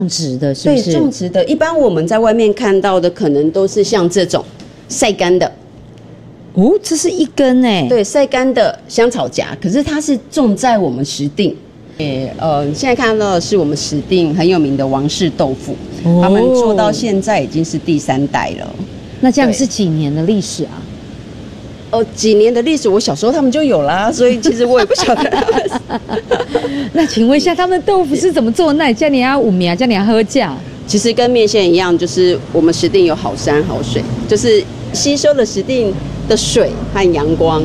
植的，是不是？ 对，种植的。一般我们在外面看到的，可能都是像这种晒干的。 哦，这是一根哎。 对，晒干的香草荚，可是它是种在我们石碇。现在看到的是我们石碇很有名的王氏豆腐，他们做到现在已经是第3代了。 那这样是几年的历史啊？ 几年的历史，我小时候他们就有啦，所以其实我也不晓得。 那请问一下，他们的豆腐是怎么做？那叫你要五名，叫你要喝酱。 其实跟面线一样，就是我们石碇有好山好水，就是吸收了石碇的水和阳光。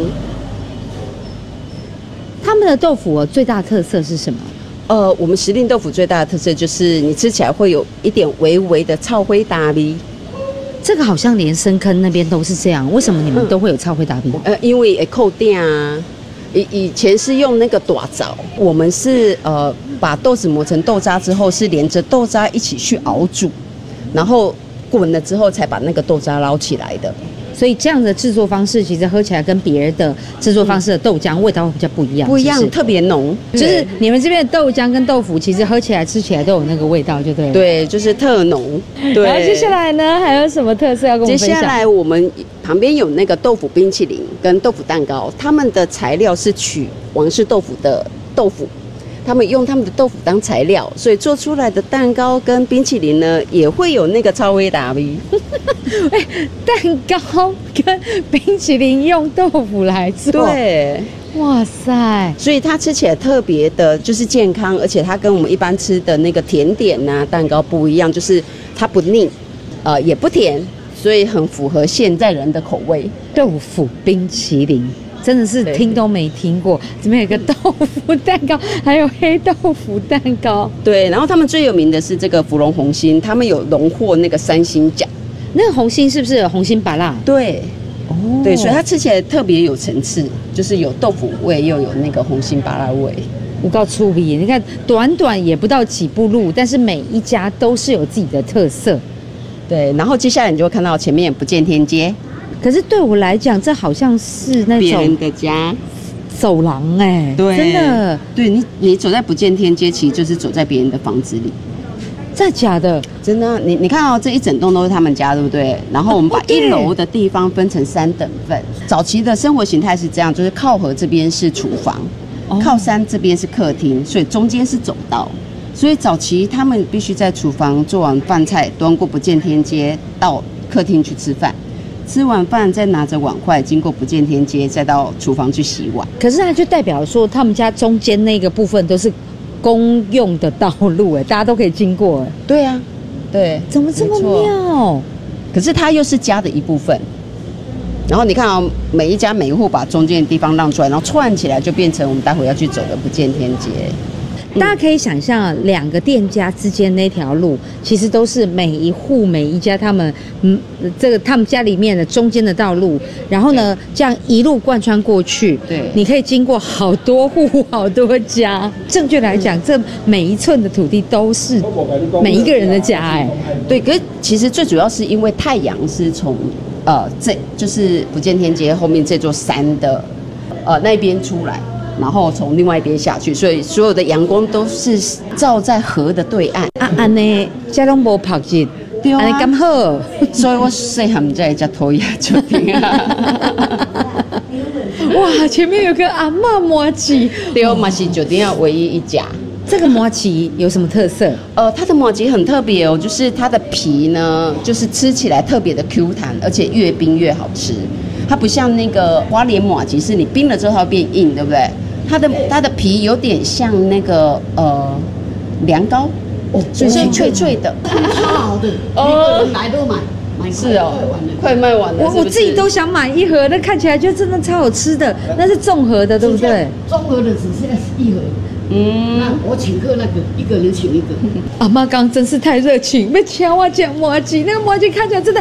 他们的豆腐最大特色是什么？ 我们石碇豆腐最大的特色就是你吃起来会有一点微微的臭灰打味。 这个好像连深坑那边都是这样，为什么你们都会有臭灰打味？ 因为扣店啊，以前是用那个大枣，我们是把豆子磨成豆渣之后，是连着豆渣一起去熬煮，然后滚了之后才把那个豆渣捞起来的。 所以这样的制作方式，其实喝起来跟别的制作方式的豆浆味道会比较不一样。 不一样，特别浓。 就是你们这边的豆浆跟豆腐，其实喝起来、吃起来都有那个味道，就对了。 对，就是特浓。对。 然后接下来呢，还有什么特色要跟我们分享？ 接下来我们旁边有那个豆腐冰淇淋跟豆腐蛋糕，他们的材料是取王氏豆腐的豆腐。他们用他们的豆腐当材料，所以做出来的蛋糕跟冰淇淋呢，也会有那个超微打味。 蛋糕跟冰淇淋用豆腐来做， 对， 哇塞！ 所以它吃起来特别的，就是健康，而且它跟我们一般吃的那个甜点啊、蛋糕不一样，就是它不腻，也不甜，所以很符合现在人的口味。 豆腐冰淇淋。真的是听都没听过，这边有个豆腐蛋糕，还有黑豆腐蛋糕。 对，然后他们最有名的是这个芙蓉红心，他们有荣获那个3星奖。 那个红心是不是红心芭乐？ 对， 哦， 对，所以它吃起来特别有层次，就是有豆腐味，又有那个红心芭乐味。 我告诉你，你看短短也不到几步路，但是每一家都是有自己的特色。 对，然后接下来你就会看到前面不见天街。 可是对我来讲，这好像是那种别人的家走廊哎， 对， 真的， 对你走在不见天街，其实就是走在别人的房子里。 真的假的？ 真的，你看哦，这一整栋都是他们家，对不对？然后我们把1楼的地方分成3等份。早期的生活形态是这样，就是靠河这边是厨房，靠山这边是客厅，所以中间是走道。所以早期他们必须在厨房做完饭菜，端过不见天街到客厅去吃饭。吃完饭再拿着碗筷经过不见天街，再到厨房去洗碗。 可是它就代表说，他们家中间那个部分都是公用的道路，哎，大家都可以经过，哎。 对啊，对， 怎么这么妙？ 可是它又是家的一部分。然后你看啊，每一家每一户把中间的地方让出来，然后串起来就变成我们待会要去走的不见天街。 大家可以想象，2个店家之间那条路，其实都是每一户每一家他们他们家里面的中间的道路，然后呢，这样一路贯穿过去， 对， 你可以经过好多户好多家。正确来讲，这每一寸的土地都是每一个人的家，哎， 对。可是其实最主要是因为太阳是从这就是不见天街后面这座山的那边出来。然后从另外一边下去，所以所有的阳光都是照在河的对岸。 安尼这拢无晒日， 对啊， 安尼刚好。 所以我细汉在只讨厌就听啊。 哇，前面有个阿嬷麻糬， 对，嘛是酒店唯一一家。 这个麻糬有什么特色？ 它的麻糬很特别哦，就是它的皮呢，就是吃起来特别的 Q 弹，而且越冰越好吃。它不像那个花莲麻糬，是你冰了之后它会变硬，对不对？它的皮有点像那个凉糕，所以是脆脆的， 超好的，每个人来都买。 是哦，快卖完了。 我自己都想买一盒，那看起来就真的超好吃的，那是综合的，对不对？ 综合的只现在是1盒。那我请客那个一个人请一个。 阿妈刚真是太热情，被抢我讲麻糬，那个麻糬看起来真的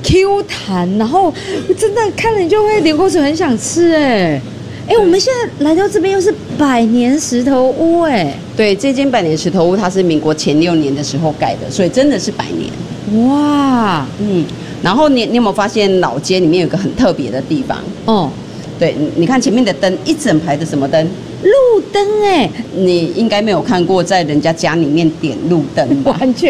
Q 弹，然后真的看了你就会流口水，很想吃哎。我们现在来到这边又是百年石头屋哎。 对，这间百年石头屋它是民国前6年的时候盖的，所以真的是100年。 哇， 然后你有没有发现老街里面有个很特别的地方？ 对，你看前面的灯，一整排的什么灯？ 路灯哎， 你应该没有看过在人家家里面点路灯吧？ 完全